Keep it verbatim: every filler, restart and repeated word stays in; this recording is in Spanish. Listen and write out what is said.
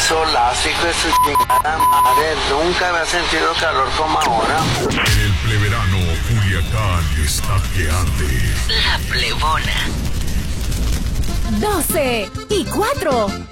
solazo, hijo de su chingada madre. Nunca había sentido calor como ahora. En el pleverano, Culiacán está que arde. La Plebona. doce y cuatro.